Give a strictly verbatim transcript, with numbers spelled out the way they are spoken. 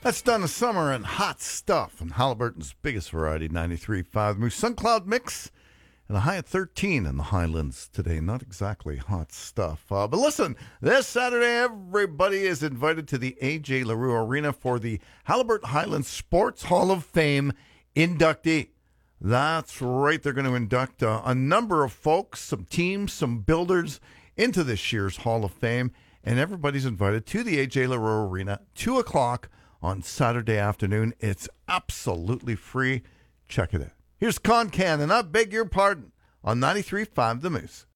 That's Donna Summer and Hot Stuff on Halliburton's biggest variety, ninety-three point five. Moose Sun Cloud Mix and a high at thirteen in the Highlands today. Not exactly hot stuff. Uh, but listen, this Saturday, everybody is invited to the A J LaRue Arena for the Halliburton Highlands Sports Hall of Fame inductee. That's right. They're going to induct uh, a number of folks, some teams, some builders into this year's Hall of Fame. And everybody's invited to the A J LaRue Arena, two o'clock on Saturday afternoon. It's absolutely free. Check it out. Here's Con Can, and I beg your pardon, on ninety-three point five The Moose.